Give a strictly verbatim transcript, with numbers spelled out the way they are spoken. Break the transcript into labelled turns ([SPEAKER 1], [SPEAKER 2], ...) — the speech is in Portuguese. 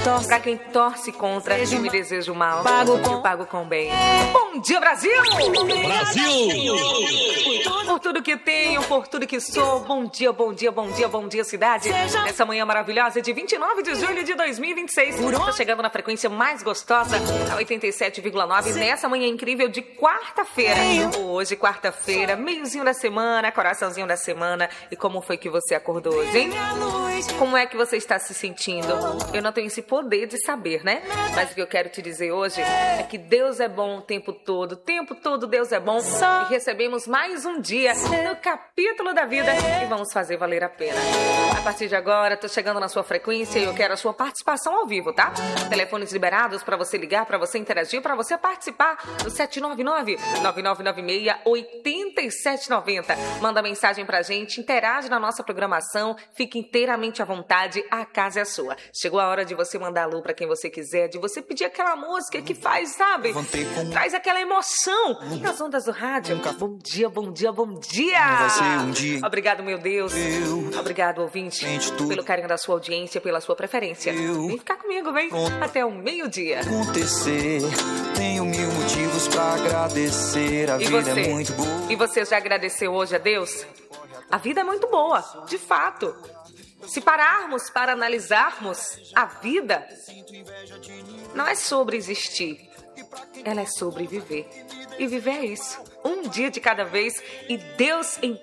[SPEAKER 1] torce,
[SPEAKER 2] pra quem torce contra e me deseja o mal,
[SPEAKER 1] pago com,
[SPEAKER 2] eu pago com bem. Bom dia, Brasil!
[SPEAKER 3] Brasil!
[SPEAKER 2] Por tudo que tenho, por tudo que sou, bom dia, bom dia, bom dia, bom dia, cidade. Nessa manhã maravilhosa de vinte e nove de julho de dois mil e vinte e seis. Tô chegando na frequência mais gostosa, a oitenta e sete vírgula nove, nessa manhã incrível de quarta-feira. Hoje, quarta-feira, meiozinho da semana, coraçãozinho da semana. E como foi que você acordou hoje, hein? Como é que você está se sentindo? Eu não tenho esse poder de saber, né? Mas o que eu quero te dizer hoje é que Deus é bom o tempo todo. O tempo todo Deus é bom. E recebemos mais um dia no capítulo da vida e vamos fazer valer a pena. A partir de agora, tô chegando na sua frequência e eu quero a sua participação ao vivo, tá? Telefones liberados para você ligar, para você interagir, para você participar no sete nove nove, nove nove nove seis, oito sete nove zero. Manda mensagem pra gente, interage na nossa programação, fique inteiramente à vontade, a casa é sua. Chegou a hora de você mandar alô pra quem você quiser, de você pedir aquela música que faz, sabe? Traz aquela emoção nas ondas do rádio. Bom dia, bom dia, bom dia! Obrigado, meu Deus. Obrigado, ouvinte, pelo carinho da sua audiência, pela sua preferência. Vem ficar comigo, vem, até o meio-dia.
[SPEAKER 4] Acontecer, tenho mil motivos pra agradecer. A
[SPEAKER 2] E
[SPEAKER 4] vida
[SPEAKER 2] você?
[SPEAKER 4] é muito boa.
[SPEAKER 2] E você já agradeceu hoje a Deus? A vida é muito boa, de fato. Se pararmos para analisarmos a vida, não é sobre existir, ela é sobre viver. E viver é isso, um dia de cada vez e Deus em